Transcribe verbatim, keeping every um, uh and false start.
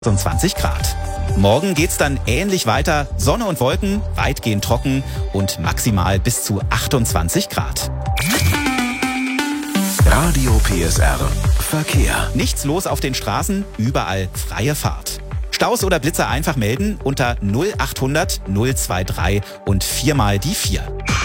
achtundzwanzig Grad. Morgen geht's dann ähnlich weiter. Sonne und Wolken, weitgehend trocken und maximal bis zu achtundzwanzig Grad. Radio P S R Verkehr. Nichts los auf den Straßen, überall freie Fahrt. Staus oder Blitzer einfach melden unter null achthundert null drei drei und viermal die vier.